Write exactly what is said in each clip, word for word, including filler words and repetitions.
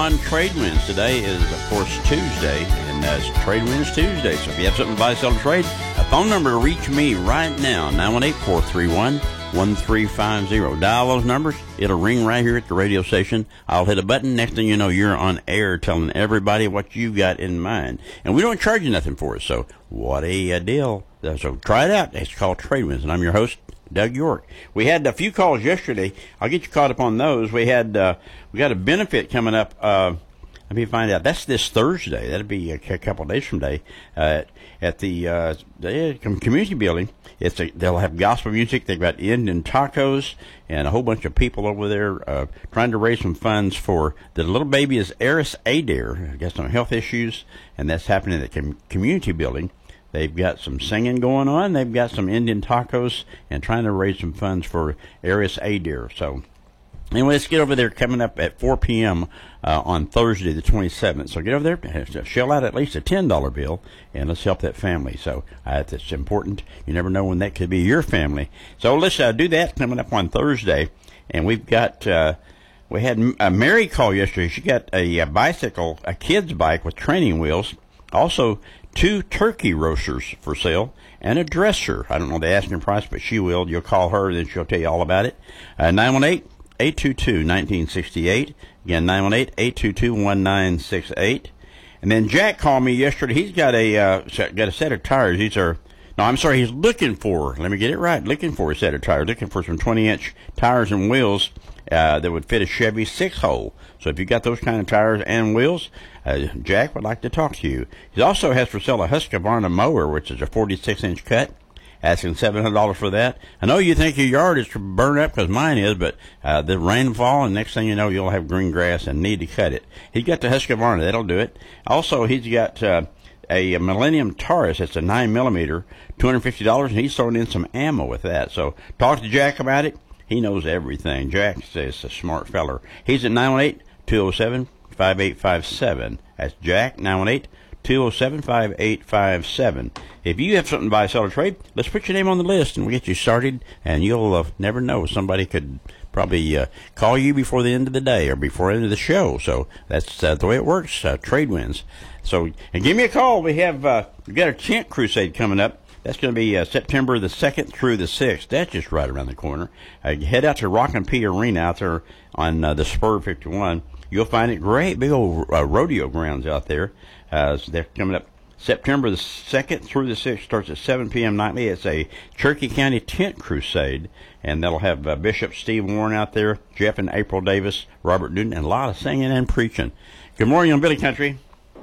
on Trade Winds. Today is, of course, Tuesday, and that's Trade Winds Tuesday. So if you have something to buy, sell, or trade, a phone number to reach me right now, nine one eight, four three one, one three five zero. Dial those numbers. It'll ring right here at the radio station. I'll hit a button. Next thing you know, you're on air telling everybody what you got in mind. And we don't charge you nothing for it, so what a, a deal. So try it out. It's called Trade Winds, and I'm your host, Doug York. We had a few calls yesterday. I'll get you caught up on those. We had uh, we got a benefit coming up. Uh, let me find out. That's this Thursday. That'll be a couple of days from today uh, at the, uh, the community building. It's a, they'll have gospel music. They've got Indian tacos and a whole bunch of people over there uh, trying to raise some funds for the little baby is Eris Adair. Got some health issues, and that's happening at the com- community building. They've got some singing going on. They've got some Indian tacos and trying to raise some funds for Eris Adair. So anyway, let's get over there coming up at four p.m. Uh, on Thursday the twenty-seventh. So get over there, shell out at least a ten dollar bill, and let's help that family. So uh, it's important. You never know when that could be your family. So let's uh, do that coming up on Thursday. And we've got, uh, we had a Mary call yesterday. She got a, a bicycle, a kid's bike with training wheels. Also, two turkey roasters for sale and a dresser. I don't know the asking price, but she will. You'll call her, then she'll tell you all about it. Uh, nine one eight, eight two two, one nine six eight. Again, nine one eight, eight two two, one nine six eight. And then Jack called me yesterday. He's got a uh, got a set of tires. These are, no, I'm sorry, he's looking for, let me get it right, looking for a set of tires, looking for some twenty-inch tires and wheels uh, that would fit a Chevy six-hole. So if you got those kind of tires and wheels, uh, Jack would like to talk to you. He also has for sale a Husqvarna mower, which is a forty-six inch cut, asking seven hundred dollars for that. I know you think your yard is burned up, because mine is, but uh, the rainfall, and next thing you know, you'll have green grass and need to cut it. He's got the Husqvarna. That'll do it. Also, he's got uh, a Millennium Taurus. It's a nine millimeter, two hundred fifty dollars, and he's throwing in some ammo with that. So talk to Jack about it. He knows everything. Jack says a smart feller. He's at nine one eight, two oh seven, five eight five seven. That's Jack, nine one eight, two oh seven, five eight five seven. If you have something to buy, sell, or trade, let's put your name on the list and we'll get you started, and you'll uh, never know. Somebody could probably uh, call you before the end of the day or before the end of the show. So that's uh, the way it works, uh, Trade Winds. So, and give me a call. We have uh, we've got a tent crusade coming up. That's going to be uh, September the second through the sixth. That's just right around the corner. Uh, head out to Rock and P Arena out there on uh, the Spur fifty-one. You'll find it great, big old uh, rodeo grounds out there. Uh, so they're coming up September the second through the sixth. Starts at seven p.m. nightly. It's a Cherokee County tent crusade, and that'll have uh, Bishop Steve Warren out there, Jeff and April Davis, Robert Newton, and a lot of singing and preaching. Good morning on Billy Country.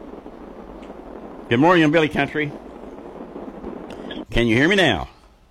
Good morning on Billy Country. Can you hear me now?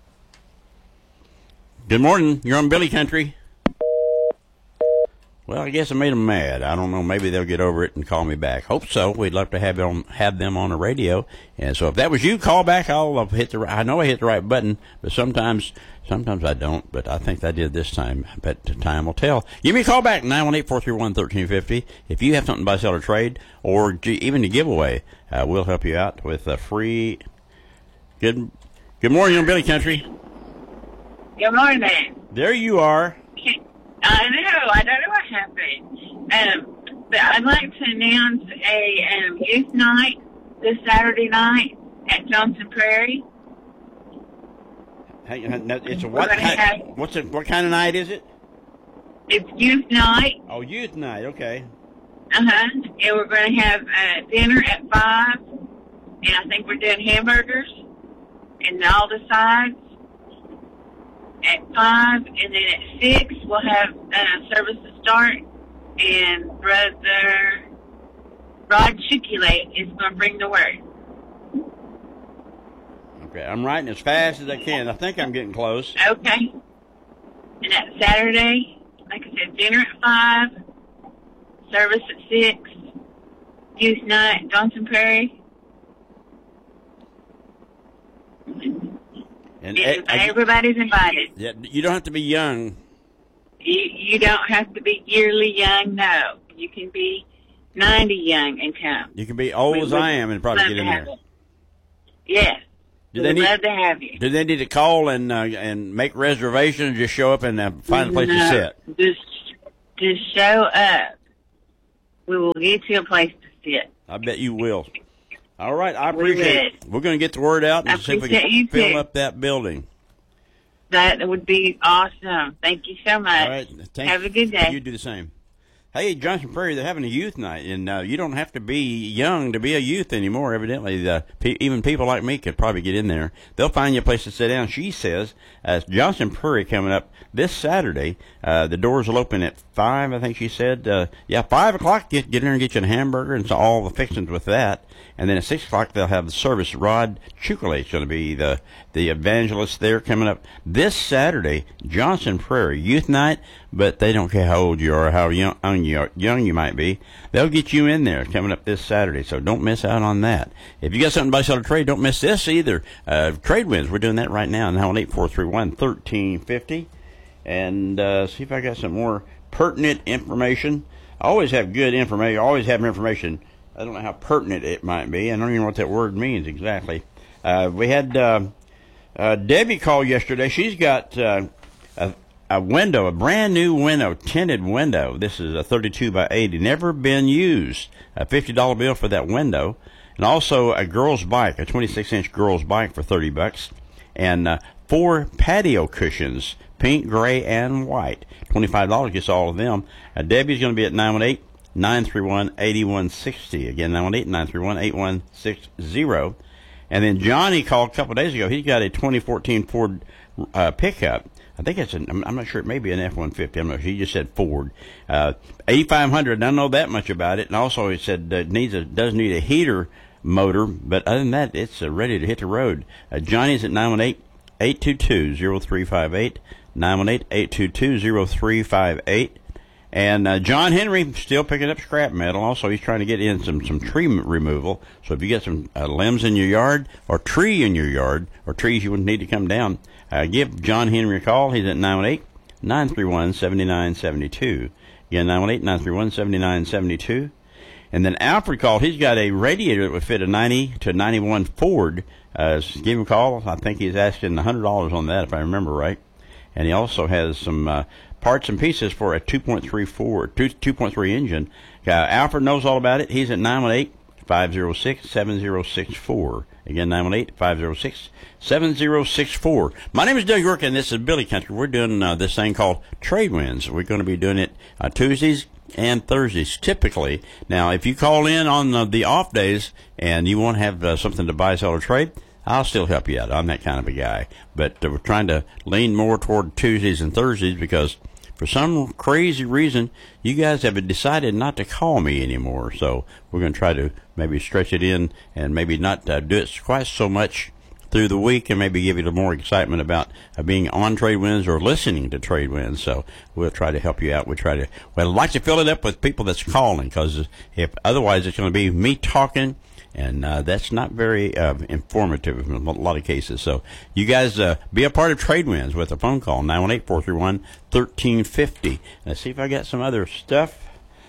Good morning. You're on Billy Country. Well, I guess I made them mad. I don't know. Maybe they'll get over it and call me back. Hope so. We'd love to have them, have them on the radio. And so if that was you, call back. I'll hit the. I know I hit the right button, but sometimes, sometimes I don't. But I think I did this time. But time will tell. Give me a call back, nine one eight, four three one, one three five zero. If you have something to buy, sell, or trade, or even a giveaway, uh, we'll help you out with a free. Good. Good morning on Billy Country. Good morning. There you are. I know. I don't know what happened. Um, but I'd like to announce a um, youth night this Saturday night at Johnson Prairie. Hey, it's a what? Kind, have, what's it? What kind of night is it? It's youth night. Oh, youth night. Okay. Uh huh. And we're going to have uh, dinner at five, and I think we're doing hamburgers and all the sides at five, and then at six we'll have uh, service to start, and Brother Rod Chukulate is going to bring the word. Okay, I'm writing as fast as I can. I think I'm getting close. Okay. And that's Saturday, like I said, dinner at five, service at six, youth night, Johnson Prairie. And it, I, everybody's invited. Yeah, you don't have to be young. You, you don't have to be yearly young, no. You can be ninety young and come. You can be old we, as I am and probably get in there. It. Yes. Do We'd they need, love to have you. Do they need to call and uh, and make reservations, just show up and uh, find a place no, to sit? Just, just show up. we will get you a place to sit. I bet you will. All right, I We appreciate it. We're going to get the word out I and see if we appreciate you can fill too. up that building. That would be awesome. Thank you so much. All right. Thank Have a good day. You do the same. Hey, Johnson Prairie, they're having a youth night, and uh, you don't have to be young to be a youth anymore, evidently. The, pe- even people like me could probably get in there. They'll find you a place to sit down. She says, uh, Johnson Prairie coming up this Saturday. Uh, the doors will open at five, I think she said. Uh, yeah, five o'clock, get, get in there and get you a hamburger and so all the fixings with that. And then at six o'clock, they'll have the service. Rod Chukale is going to be the, the evangelist there coming up this Saturday. Johnson Prairie Youth Night, but they don't care how old you are or how young you, are, young you might be. They'll get you in there coming up this Saturday, so don't miss out on that. If you got something to buy, sell, or trade, don't miss this either. Uh, Trade Winds, we're doing that right now. Now on eight four three one, one three five zero. And uh, see if I got some more pertinent information. I always have good information. I always have information. I don't know how pertinent it might be. I don't even know what that word means exactly. Uh, we had uh, uh, Debbie call yesterday. She's got uh, a, a window, a brand new window, tinted window. This is a thirty-two by eighty, never been used. A fifty dollar bill for that window. And also a girl's bike, a twenty-six inch girl's bike for thirty bucks. And uh, four patio cushions, pink, gray, and white. twenty-five dollars gets all of them. Uh, Debbie's going to be at nine one eight, nine three one, eight one six zero. Again, nine one eight, nine three one, eight one six zero. And then Johnny called a couple of days ago. He's got a twenty fourteen Ford uh, pickup. I think it's an, I'm, I'm not sure, it may be an F one fifty. I'm not sure. He just said Ford. Uh, eighty-five hundred, I don't know that much about it. And also he said uh, it needs a, does need a heater motor. But other than that, it's uh, ready to hit the road. Uh, Johnny's at nine one eight, eight two two, zero three five eight. nine one eight, eight two two, zero three five eight. And uh, John Henry still picking up scrap metal. Also, he's trying to get in some, some tree removal. So if you get some uh, limbs in your yard or tree in your yard or trees you wouldn't need to come down, uh, give John Henry a call. He's at nine one eight, nine three one, seven nine seven two. Again, nine one eight, nine three one, seven nine seven two. And then Alfred called. He's got a radiator that would fit a ninety to ninety-one Ford. Uh, give him a call. I think he's asking one hundred dollars on that, if I remember right. And he also has some uh, parts and pieces for a two point three Ford, two point three engine. Uh, Alfred knows all about it. He's at nine one eight, five zero six, seven zero six four. Again, nine one eight, five zero six, seven zero six four. My name is Doug York, and this is Billy Country. We're doing uh, this thing called Trade Winds. We're going to be doing it uh, Tuesdays and Thursdays, typically. Now, if you call in on uh, the off days and you want to have uh, something to buy, sell, or trade, I'll still help you out. I'm that kind of a guy. But uh, we're trying to lean more toward Tuesdays and Thursdays because for some crazy reason, you guys have decided not to call me anymore. So we're going to try to maybe stretch it in and maybe not uh, do it quite so much through the week and maybe give you a little more excitement about uh, being on Trade Winds or listening to Trade Winds. So we'll try to help you out. We try to, well, I'd like to fill it up with people that's calling because if otherwise it's going to be me talking. And uh, that's not very uh, informative in a lot of cases. So you guys uh, be a part of Trade Winds with a phone call, nine one eight, four three one, one three five zero. Let's see if I got some other stuff.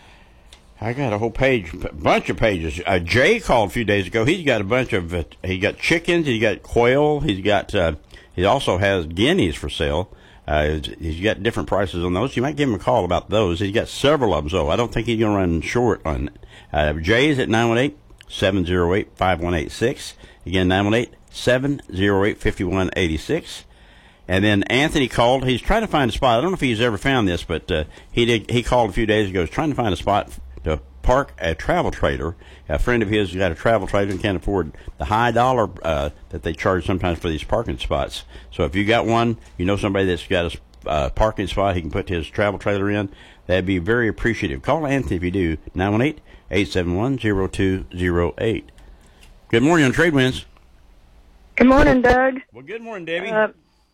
I got a whole page, a bunch of pages. Uh, Jay called a few days ago. He's got a bunch of, uh, he got chickens, he got quail, he's got, uh, he also has guineas for sale. Uh, he's got different prices on those. You might give him a call about those. He's got several of them, so I don't think he's going to run short on it. Uh, Jay is at nine one eight, seven zero eight, five one eight six. Again, nine one eight, seven zero eight, five one eight six. And then Anthony called. He's trying to find a spot. I don't know if he's ever found this, but uh, he did. He called a few days ago. He's trying to find a spot to park a travel trailer. A friend of his has got a travel trailer and can't afford the high dollar uh, that they charge sometimes for these parking spots. So if you got one, you know somebody that's got a uh, parking spot he can put his travel trailer in, that'd be very appreciative. Call Anthony if you do, nine one eight, eight seven one, zero two zero eight. Good morning on Trade Winds. Good morning, Doug. Well, good morning, Debbie. Uh,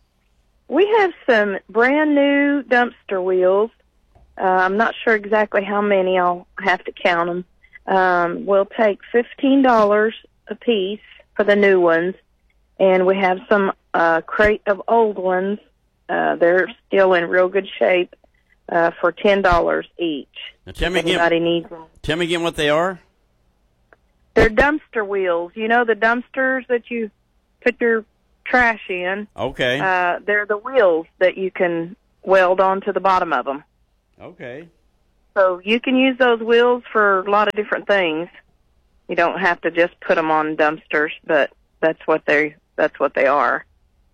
we have some brand new dumpster wheels. Uh, I'm not sure exactly how many. I'll have to count them. Um, we'll take fifteen dollars a piece for the new ones, and we have some uh, crate of old ones. Uh, they're still in real good shape uh, for ten dollars each. Now tell me Anybody again. needs them. Tell me again what they are. They're dumpster wheels. You know the dumpsters that you put your trash in? Okay. Uh, they're the wheels that you can weld onto the bottom of them. Okay. So you can use those wheels for a lot of different things. You don't have to just put them on dumpsters, but that's what they that's what they are.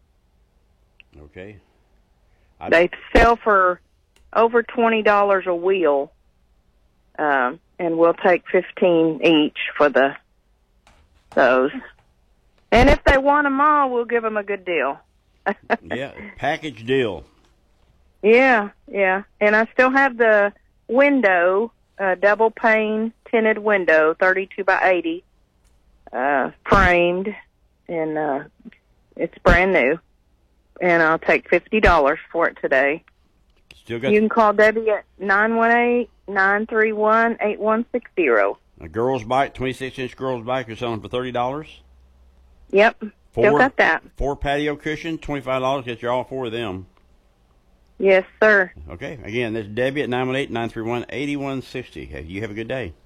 Okay. I... They sell for over twenty dollars a wheel, um, and we'll take fifteen each for the those. And if they want them all, we'll give them a good deal. Yeah, package deal. Yeah, yeah. And I still have the window, uh, double pane tinted window, thirty-two by eighty, uh, framed, and uh, it's brand new. And I'll take fifty dollars for it today. Still got you can call Debbie at nine one eight, nine three one, eight one six zero. A girl's bike, twenty-six inch girl's bike, you're selling for thirty dollars? Yep, four, still got that. Four patio cushions, twenty-five dollars, get you all four of them. Yes, sir. Okay, again, this is Debbie at nine one eight, nine three one, eight one six zero. You have a good day.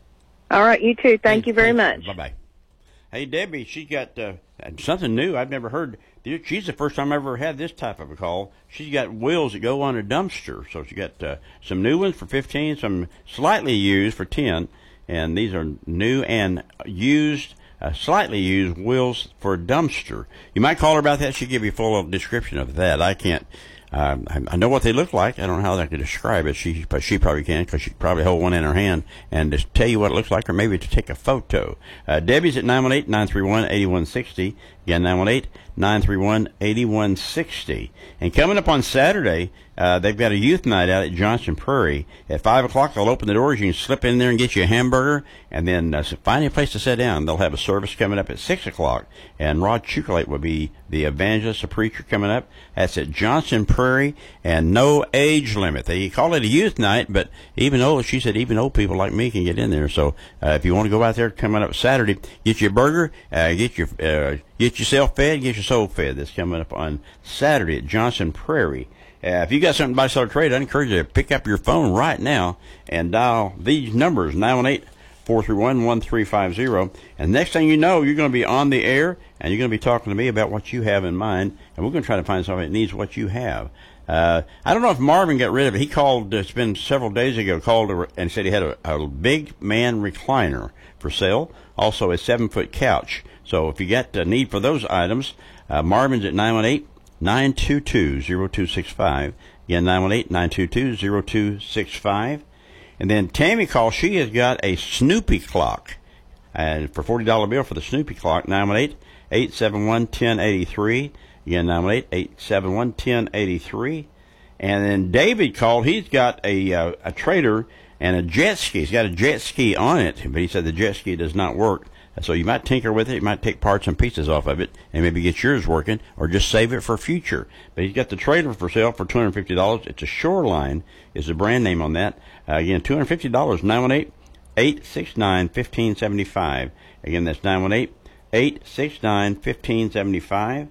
All right, you too. Thank hey, you very thanks. much. Bye-bye. Hey, Debbie, she got uh, something new I've never heard. She's the first time I ever had this type of a call. She's got wheels that go on a dumpster. So she got uh, some new ones for fifteen, some slightly used for ten, and these are new and used, uh, slightly used wheels for a dumpster. You might call her about that. She'll give you a full description of that. I can't. Um, I, I know what they look like. I don't know how I can describe it. She, but she probably can, because she can probably hold one in her hand and just tell you what it looks like, or maybe to take a photo. Uh, Debbie's at nine one eight, nine three one, eight one six zero. Again, nine one eight, nine three one, eight one six zero. And coming up on Saturday, uh, they've got a youth night out at Johnson Prairie. At five o'clock, they'll open the doors. You can slip in there and get you a hamburger, and then uh, find a place to sit down. They'll have a service coming up at six o'clock, and Rod Chukalate will be the evangelist, the preacher coming up. That's at Johnson Prairie, and no age limit. They call it a youth night, but even old, she said even old people like me can get in there. So uh, if you want to go out there coming up Saturday, get you a burger, uh, get your uh, get yourself fed, get your soul fed. That's coming up on Saturday at Johnson Prairie. Uh, if you got something to buy, sell, or trade, I encourage you to pick up your phone right now and dial these numbers, nine one eight, four three one, one three five zero. And next thing you know, you're going to be on the air, and you're going to be talking to me about what you have in mind, and we're going to try to find somebody that needs what you have. Uh, I don't know if Marvin got rid of it. He called, it's been several days ago, called and said he had a, a big man recliner for sale, also a seven-foot couch. So if you got a need for those items, uh, Marvin's at nine one eight, nine two two, zero two six five. Again, nine one eight, nine two two, zero two six five. And then Tammy called. She has got a Snoopy clock. And for forty dollar bill for the Snoopy clock, nine one eight, eight seven one, one zero eight three. Again, nine one eight, eight seven one, one zero eight three. And then David called. He's got a uh, a trailer and a jet ski. He's got a jet ski on it, but he said the jet ski does not work. So you might tinker with it, you might take parts and pieces off of it, and maybe get yours working, or just save it for future. But he's got the trailer for sale for two hundred fifty dollars. It's a Shoreline, is the brand name on that. Uh, again, two hundred fifty dollars, nine one eight, eight six nine, one five seven five. Again, that's nine one eight, eight six nine, one five seven five.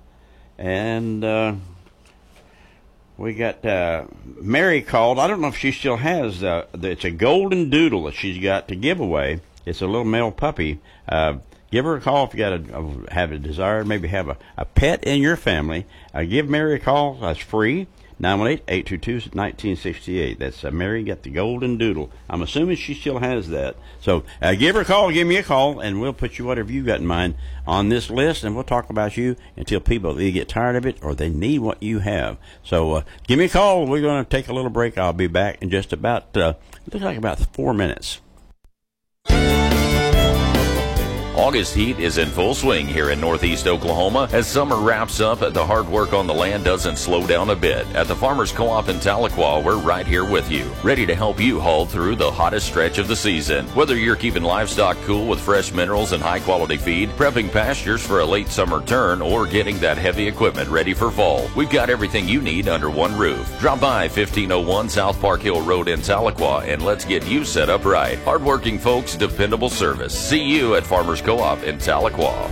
And uh, we got uh, Mary called. I don't know if she still has, uh, the, it's a golden doodle that she's got to give away. It's a little male puppy. Uh, give her a call if you got a, a have a desire, maybe have a, a pet in your family. Uh, give Mary a call. That's free. nine one eight, eight two two, one nine six eight. That's uh, Mary got the golden doodle. I'm assuming she still has that. So uh, give her a call, give me a call, and we'll put you whatever you got in mind on this list, and we'll talk about you until people either get tired of it or they need what you have. So uh, give me a call. We're going to take a little break. I'll be back in just about, uh, looks like about four minutes. August heat is in full swing here in Northeast Oklahoma. As summer wraps up, the hard work on the land doesn't slow down a bit. At the Farmers Co-op in Tahlequah, we're right here with you, ready to help you haul through the hottest stretch of the season. Whether you're keeping livestock cool with fresh minerals and high-quality feed, prepping pastures for a late summer turn, or getting that heavy equipment ready for fall, we've got everything you need under one roof. Drop by fifteen oh one South Park Hill Road in Tahlequah, and let's get you set up right. Hardworking folks, dependable service. See you at Farmers Co-op in Tahlequah.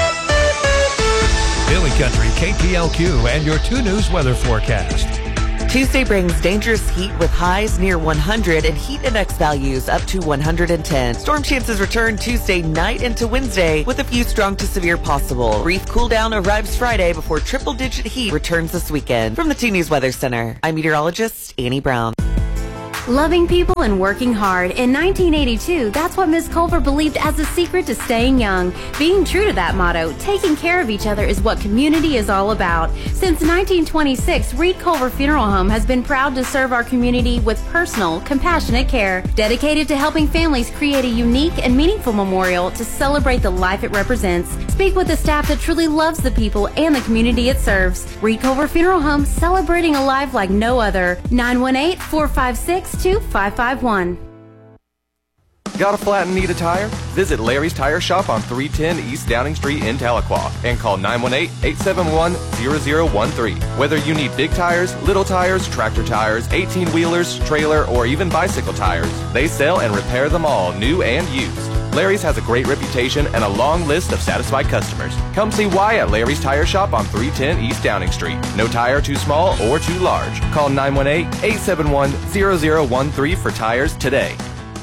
Billy Country, K P L Q, and your two News weather forecast. Tuesday brings dangerous heat with highs near one hundred and heat index values up to one hundred ten. Storm chances return Tuesday night into Wednesday with a few strong to severe possible. Brief cool down arrives Friday before triple-digit heat returns this weekend. From the two News Weather Center, I'm meteorologist Annie Brown. Loving people and working hard. In nineteen eighty-two, that's what Miz Culver believed as the secret to staying young. Being true to that motto, taking care of each other is what community is all about. Since nineteen twenty-six, Reed Culver Funeral Home has been proud to serve our community with personal, compassionate care, dedicated to helping families create a unique and meaningful memorial to celebrate the life it represents. Speak with the staff that truly loves the people and the community it serves. Reed Culver Funeral Home, celebrating a life like no other. nine one eight, four five six, two five five one. Got a flat and need a tire? Visit Larry's Tire Shop on three ten East Downing Street in Tahlequah and call nine one eight, eight seven one, zero zero one three. Whether you need big tires, little tires, tractor tires, eighteen-wheelers, trailer, or even bicycle tires, they sell and repair them all, new and used. Larry's has a great reputation and a long list of satisfied customers. Come see why at Larry's Tire Shop on three ten East Downing Street. No tire too small or too large. Call nine one eight, eight seven one, zero zero one three for tires today.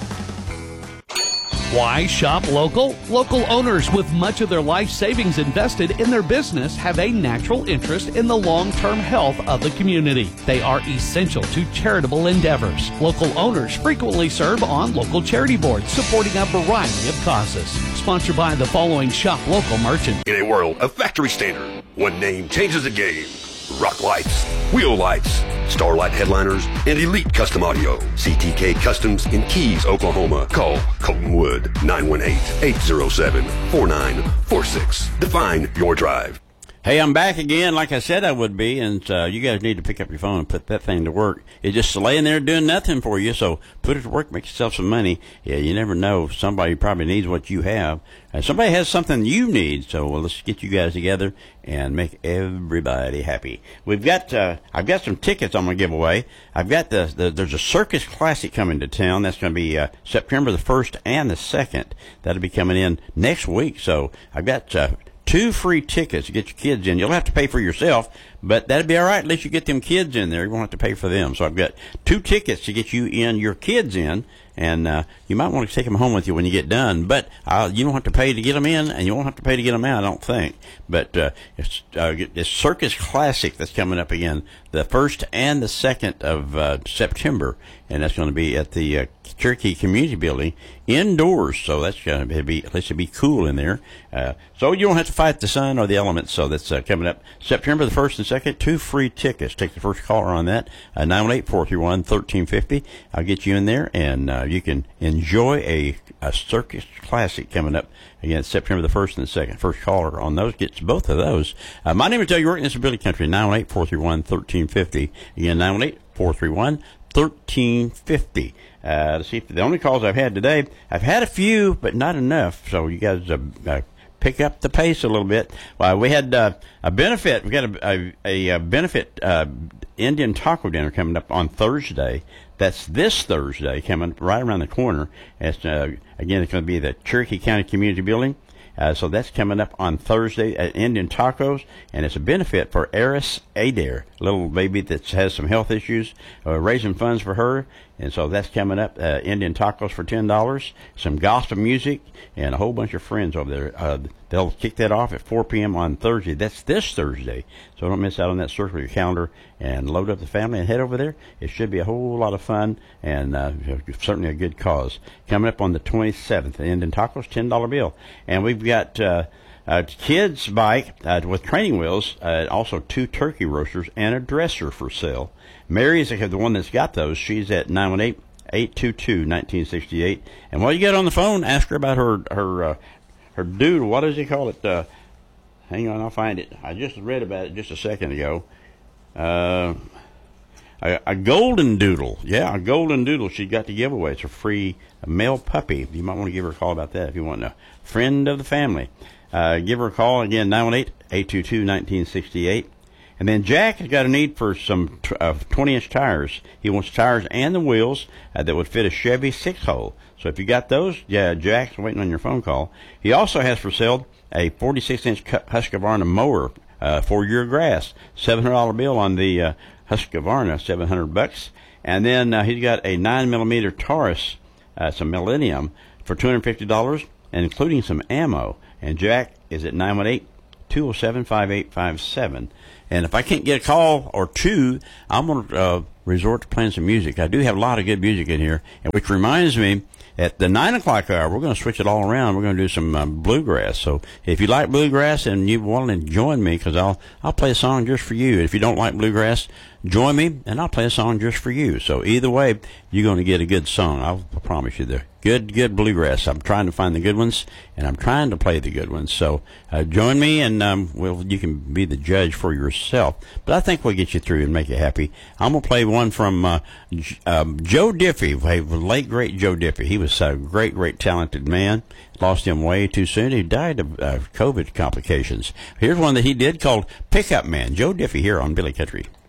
Why shop local? Local owners with much of their life savings invested in their business have a natural interest in the long-term health of the community. They are essential to charitable endeavors. Local owners frequently serve on local charity boards supporting a variety of causes. Sponsored by the following shop local merchants. In a world of factory standard, one name changes the game. Rock Lights, Wheel Lights, Starlight Headliners, and Elite Custom Audio. C T K Customs in Keys, Oklahoma. Call Colton Wood, nine one eight, eight zero seven, four nine four six. Define your drive. Hey, I'm back again, like I said I would be, and uh, you guys need to pick up your phone and put that thing to work. It's just laying there doing nothing for you, so put it to work, make yourself some money. Yeah, you never know. Somebody probably needs what you have. Uh, somebody has something you need, so well, let's get you guys together and make everybody happy. We've got, uh, I've got some tickets I'm going to give away. I've got the, the, there's a Circus Classic coming to town. That's going to be uh, September the first and the second. That'll be coming in next week, so I've got uh, two free tickets to get your kids in. You'll have to pay for yourself, but that'd be all right. At least you get them kids in there. You won't have to pay for them. So I've got two tickets to get you in, your kids in, and uh, you might want to take them home with you when you get done. But uh, you don't have to pay to get them in, and you won't have to pay to get them out, I don't think. But uh, it's, uh, it's Circus Classic that's coming up again, the first and the second of uh, September, and that's going to be at the uh, Cherokee Community Building indoors. So that's going to be, at least it'll be cool in there. Uh, so you don't have to fight the sun or the elements. So that's uh, coming up September the first and second. Two free tickets. Take the first caller on that. Uh, nine one eight, four three one, one three five zero. I'll get you in there, and uh, you can enjoy a, a Circus Classic coming up again September the first and the second. First caller on those gets both of those. Uh, my name is Doug York, and this is Billy Country. nine one eight, four three one, one three five zero. Again, nine one eight, four three one, one three five zero. Uh, let's see if the only calls I've had today, I've had a few, but not enough. So you guys uh, uh, pick up the pace a little bit. Well, we had uh, a benefit. We got a, a, a benefit uh, Indian taco dinner coming up on Thursday. That's this Thursday, coming right around the corner. It's, uh, again, it's going to be the Cherokee County Community Building. Uh, so that's coming up on Thursday at Indian Tacos, and it's a benefit for Eris Adair, a little baby that has some health issues, uh, raising funds for her. And so that's coming up, uh, Indian Tacos for ten dollars, some gospel music, and a whole bunch of friends over there. Uh, they'll kick that off at four p.m. on Thursday. That's this Thursday. So don't miss out on that. Circle your calendar and load up the family and head over there. It should be a whole lot of fun, and uh, certainly a good cause. Coming up on the twenty-seventh, Indian Tacos, ten dollar bill. And we've got uh, a kid's bike uh, with training wheels, uh, also two turkey roasters, and a dresser for sale. Mary is the one that's got those. She's at nine one eight, eight two two, one nine six eight. And while you get on the phone, ask her about her her uh, her doodle. What does he call it? Uh, hang on, I'll find it. I just read about it just a second ago. Uh, a, a golden doodle. Yeah, a golden doodle she got to give away. It's a free male puppy. You might want to give her a call about that if you want a friend of the family. Uh, give her a call, again, nine one eight, eight two two, one nine six eight. And then Jack has got a need for some uh, twenty-inch tires. He wants tires and the wheels uh, that would fit a Chevy six-hole. So if you got those, yeah, Jack's waiting on your phone call. He also has for sale a forty-six inch Husqvarna mower uh, for your grass. seven hundred dollar bill on the uh, Husqvarna, seven hundred bucks. And then uh, he's got a nine millimeter Taurus, uh, some Millennium, for two hundred fifty dollars, and including some ammo. And Jack is at nine one eight, two oh seven, five eight five seven. And if I can't get a call or two, I'm going to uh, resort to playing some music. I do have a lot of good music in here, and which reminds me, at the nine o'clock hour, we're going to switch it all around. We're going to do some um, bluegrass. So if you like bluegrass and you want to join me, because I'll I'll play a song just for you. If you don't like bluegrass, join me, and I'll play a song just for you. So either way, you're going to get a good song. I'll promise you there. Good, good bluegrass. I'm trying to find the good ones, and I'm trying to play the good ones. So uh, join me, and um, well, you can be the judge for yourself. But I think we'll get you through and make you happy. I'm going to play one from uh, J- um, Joe Diffie, the late, great Joe Diffie. He was a great, great, talented man. Lost him way too soon. He died of uh, COVID complications. Here's one that he did called Pickup Man. Joe Diffie here on Billy Country.